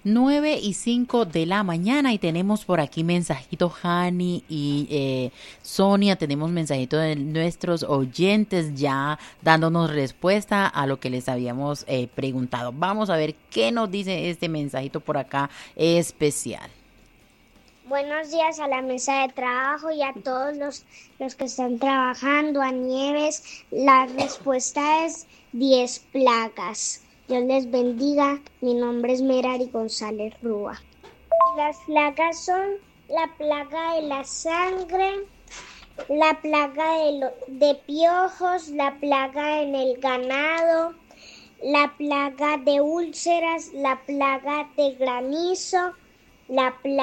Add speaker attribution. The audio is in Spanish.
Speaker 1: 9:05 de la mañana y tenemos por aquí mensajito Hani y Sonia, tenemos mensajito de nuestros oyentes ya dándonos respuesta a lo que les habíamos preguntado. Vamos a ver qué nos dice este mensajito por acá especial.
Speaker 2: Buenos días a la mesa de trabajo y a todos los que están trabajando, a Nieves. La respuesta es 10 plagas. Dios les bendiga. Mi nombre es Merari González Rúa. Las plagas son la plaga de la sangre, la plaga de piojos, la plaga en el ganado, la plaga de úlceras, la plaga de granizo, la plaga